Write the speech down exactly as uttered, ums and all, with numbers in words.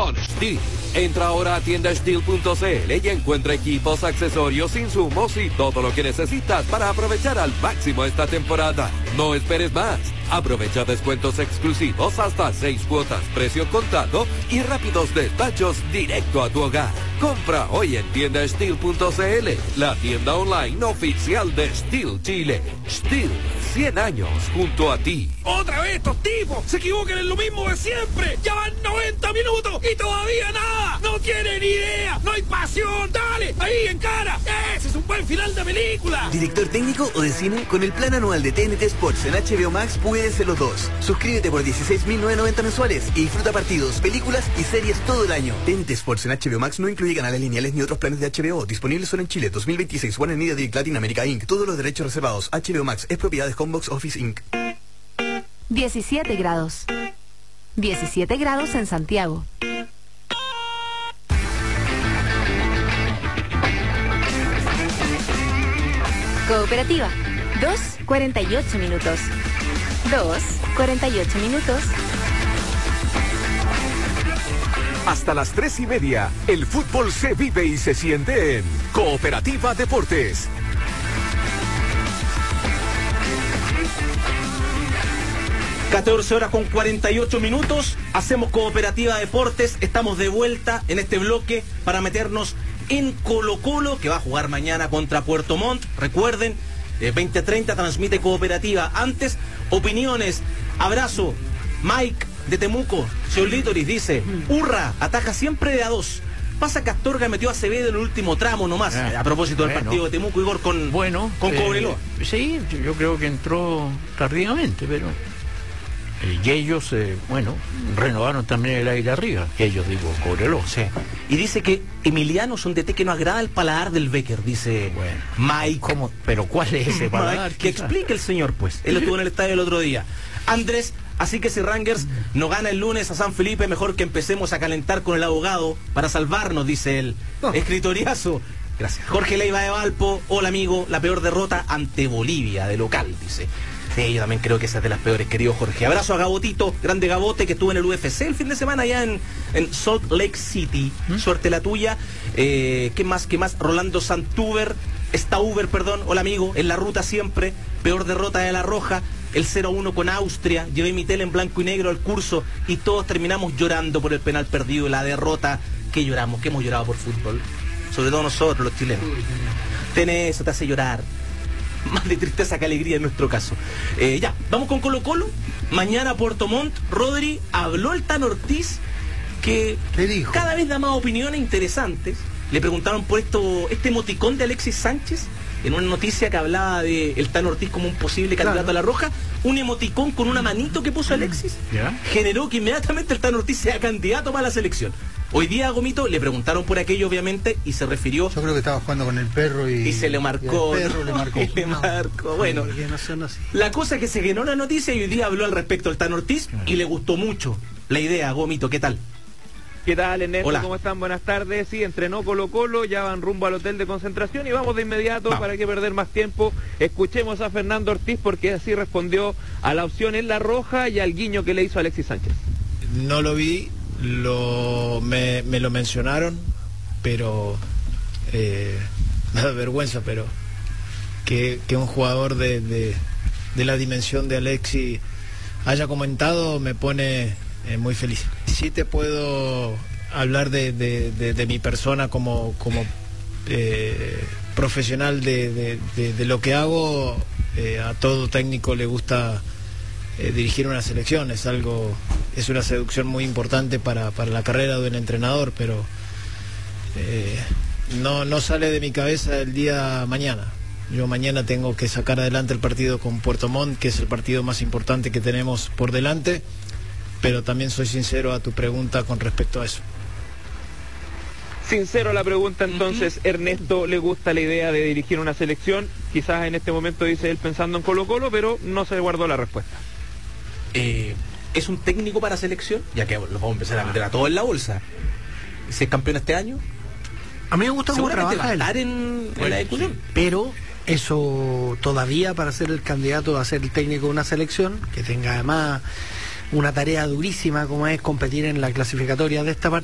con Steel. Entra ahora a tienda steel punto c l y encuentra equipos, accesorios, insumos y todo lo que necesitas para aprovechar al máximo esta temporada. No esperes más. Aprovecha descuentos exclusivos hasta seis cuotas, precio contado y rápidos despachos directo a tu hogar. Compra hoy en tienda steel punto c l, la tienda online oficial de Steel Chile. Steel, cien años junto a ti. ¡Otra vez estos tipos! ¡Se equivocan en lo mismo de siempre! ¡Ya van noventa minutos y todavía nada! ¡No tienen idea! ¡No hay pasión! ¡Dale! ¡Ahí, en cara! ¡Ese es un buen final de película! ¿Director técnico o de cine? Con el plan anual de T N T Sports en H B O Max puedes ser los dos. Suscríbete por dieciséis mil novecientos noventa mensuales y disfruta partidos, películas y series todo el año. T N T Sports en H B O Max no incluye canales lineales ni otros planes de H B O. Disponibles solo en Chile. dos mil veintiséis. Warner Media Direct Latin America incorporated. Todos los derechos reservados. H B O Max es propiedad de Homebox Office incorporated. diecisiete grados. diecisiete grados en Santiago. Cooperativa. dos, cuarenta y ocho minutos. dos, cuarenta y ocho minutos. Hasta las tres y media, el fútbol se vive y se siente en Cooperativa Deportes. catorce horas con cuarenta y ocho minutos, hacemos Cooperativa Deportes, estamos de vuelta en este bloque para meternos en Colo Colo, que va a jugar mañana contra Puerto Montt. Recuerden, eh, veinte treinta transmite Cooperativa. Antes, opiniones, abrazo, Mike de Temuco, señor Litoris dice, hurra, ataja siempre de a dos. Pasa que Astorga metió a Acevedo en el último tramo nomás, Ah, a propósito del bueno. partido de Temuco, Igor, con, Bueno, con eh, Cobreloa. Sí, yo creo que entró tardíamente, pero... eh, y ellos, eh, bueno, renovaron también el aire arriba. Ellos, digo, Cobreloa. Sí. Y dice que Emiliano es un D T que no agrada el paladar del Becker, dice Bueno, Mike. ¿cómo? ¿Pero cuál es ese paladar? Mike, que explique el señor, pues. Él estuvo en el estadio el otro día. Andrés, así que si Rangers no gana el lunes a San Felipe, mejor que empecemos a calentar con el abogado para salvarnos, dice él. Oh. Escritoriazo. Gracias. Jorge Leiva de Valpo, hola amigo, la peor derrota ante Bolivia de local, dice. Sí, yo también creo que esa es de las peores, querido Jorge. Abrazo a Gabotito, grande Gabote, que estuvo en el U F C el fin de semana allá en, en Salt Lake City. ¿Mm? Suerte la tuya. Eh, ¿Qué más? ¿Qué más? Rolando Santuber, Stauber, perdón, hola amigo, en la ruta siempre. Peor derrota de la Roja, el cero uno con Austria. Llevé mi tele en blanco y negro al curso y todos terminamos llorando por el penal perdido, la derrota. ¿Qué lloramos? ¿Qué hemos llorado por fútbol? Sobre todo nosotros, los chilenos. Tenés eso, te hace llorar. Más de tristeza que alegría en nuestro caso. Eh, ya, vamos con Colo Colo. Mañana Puerto Montt. Rodri, habló el Tan Ortiz, que ¿Qué dijo? cada vez da más opiniones interesantes. Le preguntaron por esto, este emoticón de Alexis Sánchez, en una noticia que hablaba de el Tan Ortiz como un posible candidato Claro. a la Roja. Un emoticón con una manito que puso Alexis ¿Ya? generó que inmediatamente el Tan Ortiz sea candidato para la selección. Hoy día a Gomito le preguntaron por aquello, obviamente, y se refirió Yo creo que estaba jugando con el perro y... y se le marcó. y el perro le marcó. Y le marcó. Bueno, Sí, que no son así. la cosa es que se generó la noticia y hoy día habló al respecto el Tan Ortiz y le gustó mucho la idea, Gomito, ¿qué tal? ¿Qué tal, Ernesto? Hola. ¿Cómo están? Buenas tardes. Sí, entrenó Colo Colo, ya van rumbo al hotel de concentración y vamos de inmediato, Vamos. para que perder más tiempo. Escuchemos a Fernando Ortiz porque así respondió a la opción en la Roja y al guiño que le hizo Alexis Sánchez. No lo vi, lo me, me lo mencionaron, pero eh, me da vergüenza, pero que, que un jugador de, de, de la dimensión de Alexis haya comentado me pone eh, muy feliz. Sí te puedo hablar de, de, de, de mi persona como, como eh, profesional de, de, de, de lo que hago. Eh, a todo técnico le gusta eh, dirigir una selección, es algo, es una seducción muy importante para, para la carrera de un entrenador, pero eh, no, no sale de mi cabeza el día mañana. Yo mañana tengo que sacar adelante el partido con Puerto Montt, que es el partido más importante que tenemos por delante, pero también soy sincero a tu pregunta con respecto a eso. Sincero la pregunta, entonces, uh-huh. Ernesto le gusta la idea de dirigir una selección, quizás en este momento dice él pensando en Colo Colo, pero no se guardó la respuesta. Eh, ¿Es un técnico para selección? Ya que lo vamos a empezar a meter a todo en la bolsa. ¿Si es campeón este año? A mí me gusta cómo Seguramente trabaja va a él. estar en, en la discusión. Pero eso todavía para ser el candidato a ser el técnico de una selección, que tenga además una tarea durísima como es competir en la clasificatoria de esta parte.